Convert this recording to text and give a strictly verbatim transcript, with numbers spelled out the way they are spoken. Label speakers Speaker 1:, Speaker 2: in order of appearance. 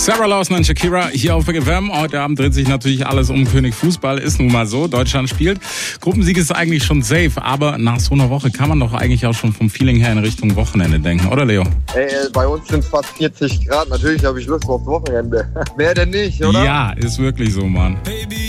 Speaker 1: Sarah Lawson und Shakira hier auf Big F M. Heute Abend dreht sich natürlich alles um König Fußball. Ist nun mal so. Deutschland spielt. Gruppensieg ist eigentlich schon safe. Aber nach so einer Woche kann man doch eigentlich auch schon vom Feeling her in Richtung Wochenende denken. Oder, Leo?
Speaker 2: Ey, bei uns sind fast vierzig Grad. Natürlich habe ich Lust aufs Wochenende. Wer denn nicht, oder?
Speaker 1: Ja, ist wirklich so, Mann.